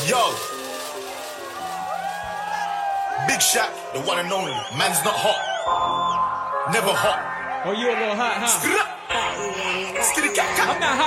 Yo. Big Shaq, the one and only. Man's not hot. Never hot. Oh, you a little hot, huh? I'm not hot.